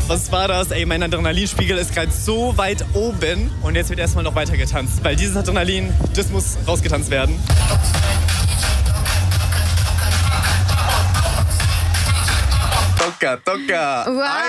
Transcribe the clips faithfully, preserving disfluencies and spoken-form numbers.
was war das? Ey, mein Adrenalinspiegel ist gerade so weit oben. Und jetzt wird erstmal noch weiter getanzt. Weil dieses Adrenalin, das muss rausgetanzt werden. Toka, toka.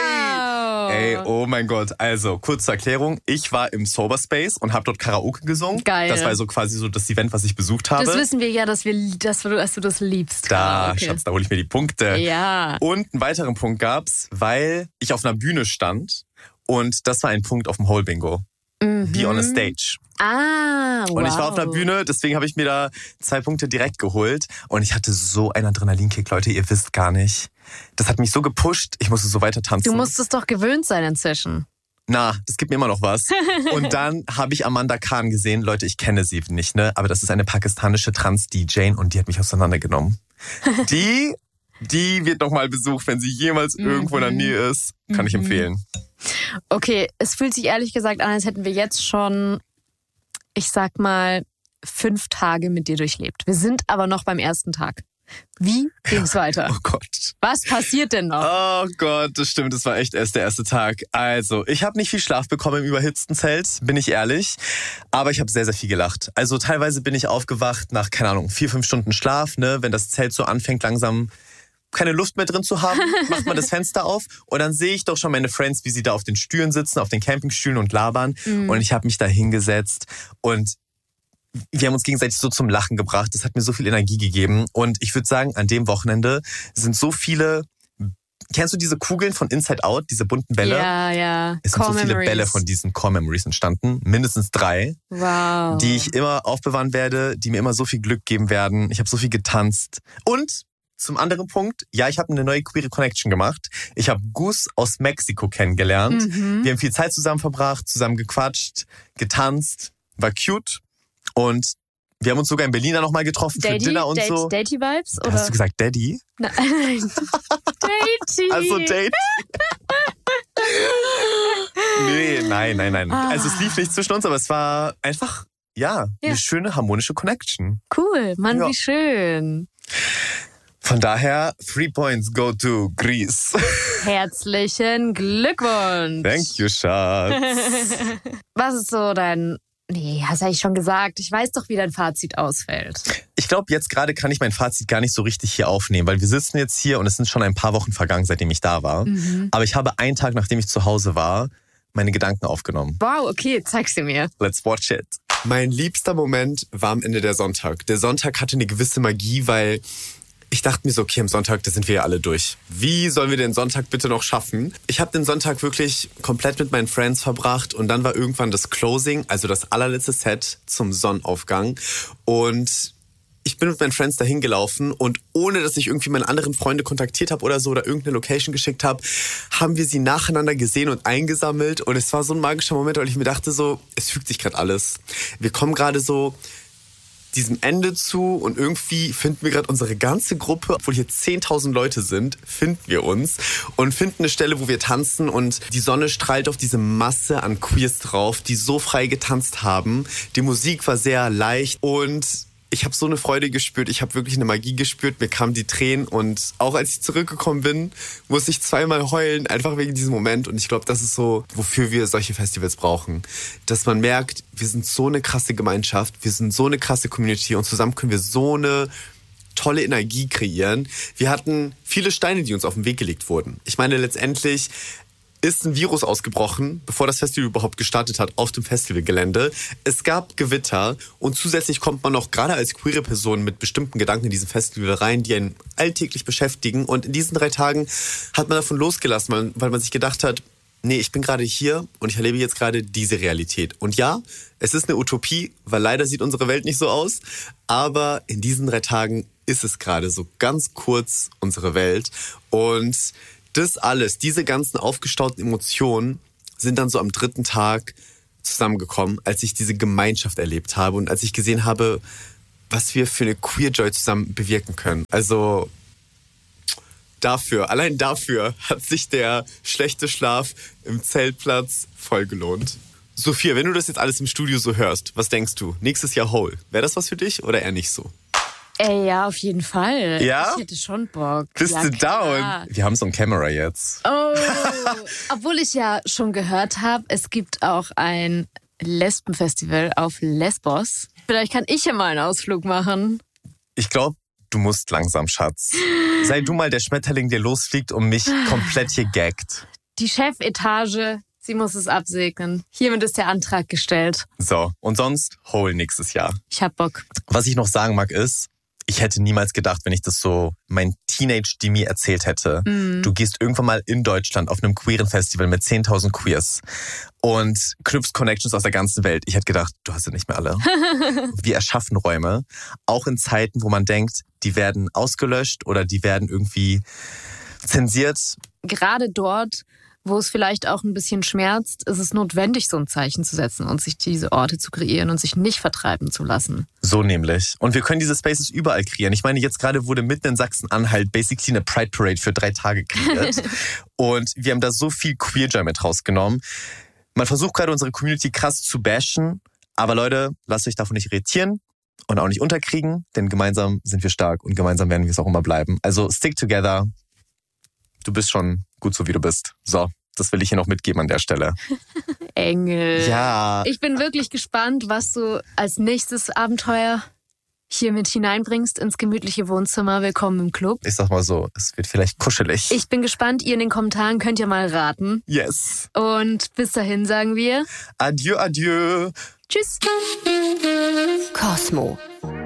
Wow. Ey, oh mein Gott. Also, kurze Erklärung. Ich war im Sober Space und habe dort Karaoke gesungen. Geil. Das war so quasi so das Event, was ich besucht habe. Das wissen wir ja, dass, wir, dass, du, dass du das liebst. Da, okay. Schatz, da hole ich mir die Punkte. Ja. Und einen weiteren Punkt gab's, weil ich auf einer Bühne stand und das war ein Punkt auf dem Whole Bingo. Mhm. Be on a stage. Ah, wow. Und ich war auf einer Bühne, deswegen habe ich mir da zwei Punkte direkt geholt. Und ich hatte so einen Adrenalinkick, Leute, ihr wisst gar nicht. Das hat mich so gepusht, ich musste so weiter tanzen. Du musstest doch gewöhnt sein inzwischen. Na, das gibt mir immer noch was. Und dann habe ich Amanda Khan gesehen. Leute, ich kenne sie nicht, ne? Aber das ist eine pakistanische Trans-D J und die hat mich auseinandergenommen. Die, die wird noch mal besucht, wenn sie jemals Mhm. irgendwo in der Nähe ist. Kann ich empfehlen. Okay, es fühlt sich ehrlich gesagt an, als hätten wir jetzt schon, ich sag mal, fünf Tage mit dir durchlebt. Wir sind aber noch beim ersten Tag. Wie ging's weiter? Oh Gott. Was passiert denn noch? Oh Gott, das stimmt, das war echt erst der erste Tag. Also, ich habe nicht viel Schlaf bekommen im überhitzten Zelt, bin ich ehrlich. Aber ich habe sehr, sehr viel gelacht. Also teilweise bin ich aufgewacht nach, keine Ahnung, vier, fünf Stunden Schlaf, ne? Wenn das Zelt so anfängt langsam keine Luft mehr drin zu haben, macht man das Fenster auf und dann sehe ich doch schon meine Friends, wie sie da auf den Stühlen sitzen, auf den Campingstühlen und labern. Mhm. Und ich habe mich da hingesetzt und wir haben uns gegenseitig so zum Lachen gebracht. Das hat mir so viel Energie gegeben. Und ich würde sagen, an dem Wochenende sind so viele... Kennst du diese Kugeln von Inside Out, diese bunten Bälle? Ja, ja. Es sind so viele Bälle von diesen Core Memories entstanden. Mindestens drei. Wow. Die ich immer aufbewahren werde, die mir immer so viel Glück geben werden. Ich habe so viel getanzt. Und zum anderen Punkt, ja, ich habe eine neue queere Connection gemacht. Ich habe Gus aus Mexiko kennengelernt. Mhm. Wir haben viel Zeit zusammen verbracht, zusammen gequatscht, getanzt, war cute. Und wir haben uns sogar in Berlin dann nochmal getroffen Daddy, für Dinner und Date, so. Daddy-Vibes? Oder? Hast du gesagt Daddy? Nein. Daddy. Also Date. Nee, nein, nein, nein. Ah. Also es lief nicht zwischen uns, aber es war einfach, ja, ja. eine schöne harmonische Connection. Cool, Mann, ja. Wie schön. Von daher, three points go to Greece. Herzlichen Glückwunsch. Thank you, Schatz. Was ist so dein... Nee, hast du eigentlich schon gesagt. Ich weiß doch, wie dein Fazit ausfällt. Ich glaube, jetzt gerade kann ich mein Fazit gar nicht so richtig hier aufnehmen, weil wir sitzen jetzt hier und es sind schon ein paar Wochen vergangen, seitdem ich da war. Mhm. Aber ich habe einen Tag, nachdem ich zu Hause war, meine Gedanken aufgenommen. Wow, okay, zeig sie mir. Let's watch it. Mein liebster Moment war am Ende der Sonntag. Der Sonntag hatte eine gewisse Magie, weil... Ich dachte mir so, okay, am Sonntag, da sind wir ja alle durch. Wie sollen wir den Sonntag bitte noch schaffen? Ich habe den Sonntag wirklich komplett mit meinen Friends verbracht und dann war irgendwann das Closing, also das allerletzte Set zum Sonnenaufgang. Und ich bin mit meinen Friends dahin gelaufen und ohne, dass ich irgendwie meine anderen Freunde kontaktiert habe oder so oder irgendeine Location geschickt habe, haben wir sie nacheinander gesehen und eingesammelt. Und es war so ein magischer Moment, weil ich mir dachte so, es fügt sich gerade alles. Wir kommen gerade so... diesem Ende zu und irgendwie finden wir gerade unsere ganze Gruppe, obwohl hier zehntausend Leute sind, finden wir uns und finden eine Stelle, wo wir tanzen und die Sonne strahlt auf diese Masse an Queers drauf, die so frei getanzt haben. Die Musik war sehr leicht und ich habe so eine Freude gespürt, ich habe wirklich eine Magie gespürt, mir kamen die Tränen und auch als ich zurückgekommen bin, musste ich zweimal heulen, einfach wegen diesem Moment und ich glaube, das ist so, wofür wir solche Festivals brauchen. Dass man merkt, wir sind so eine krasse Gemeinschaft, wir sind so eine krasse Community und zusammen können wir so eine tolle Energie kreieren. Wir hatten viele Steine, die uns auf den Weg gelegt wurden. Ich meine, letztendlich ist ein Virus ausgebrochen, bevor das Festival überhaupt gestartet hat, auf dem Festivalgelände. Es gab Gewitter und zusätzlich kommt man noch gerade als queere Person mit bestimmten Gedanken in diesem Festival rein, die einen alltäglich beschäftigen. Und in diesen drei Tagen hat man davon losgelassen, weil man sich gedacht hat, nee, ich bin gerade hier und ich erlebe jetzt gerade diese Realität. Und ja, es ist eine Utopie, weil leider sieht unsere Welt nicht so aus. Aber in diesen drei Tagen ist es gerade so ganz kurz unsere Welt. Und das alles, diese ganzen aufgestauten Emotionen sind dann so am dritten Tag zusammengekommen, als ich diese Gemeinschaft erlebt habe und als ich gesehen habe, was wir für eine Queer Joy zusammen bewirken können. Also dafür, allein dafür hat sich der schlechte Schlaf im Zeltplatz voll gelohnt. Sophia, wenn du das jetzt alles im Studio so hörst, was denkst du? Nächstes Jahr Whole, wäre das was für dich oder eher nicht so? Ey, ja, auf jeden Fall. Ja? Ich hätte schon Bock. Bist ja, du klar. down? Wir haben so ein Camera jetzt. Oh, obwohl ich ja schon gehört habe, es gibt auch ein Lesbenfestival auf Lesbos. Vielleicht kann ich ja mal einen Ausflug machen. Ich glaube, du musst langsam, Schatz. Sei du mal der Schmetterling, der losfliegt und mich komplett hier gaggt. Die Chefetage, sie muss es absegnen. Hiermit ist der Antrag gestellt. So, und sonst hol nächstes Jahr. Ich hab Bock. Was ich noch sagen mag ist, ich hätte niemals gedacht, wenn ich das so mein Teenage-Demi erzählt hätte. Mhm. Du gehst irgendwann mal in Deutschland auf einem queeren Festival mit zehntausend Queers und knüpfst Connections aus der ganzen Welt. Ich hätte gedacht, du hast sie nicht mehr alle. Wir erschaffen Räume, auch in Zeiten, wo man denkt, die werden ausgelöscht oder die werden irgendwie zensiert. Gerade dort, wo es vielleicht auch ein bisschen schmerzt, ist es notwendig, so ein Zeichen zu setzen und sich diese Orte zu kreieren und sich nicht vertreiben zu lassen. So nämlich. Und wir können diese Spaces überall kreieren. Ich meine, jetzt gerade wurde mitten in Sachsen-Anhalt basically eine Pride Parade für drei Tage kreiert. Und wir haben da so viel Queer-Joy mit rausgenommen. Man versucht gerade unsere Community krass zu bashen. Aber Leute, lasst euch davon nicht irritieren und auch nicht unterkriegen. Denn gemeinsam sind wir stark und gemeinsam werden wir es auch immer bleiben. Also stick together. Du bist schon gut so, wie du bist. So, das will ich hier noch mitgeben an der Stelle. Engel. Ja. Ich bin wirklich gespannt, was du als nächstes Abenteuer hier mit hineinbringst ins gemütliche Wohnzimmer. Willkommen im Club. Ich sag mal so, es wird vielleicht kuschelig. Ich bin gespannt. Ihr in den Kommentaren könnt ja mal raten. Yes. Und bis dahin sagen wir Adieu, adieu. Tschüss. Cosmo.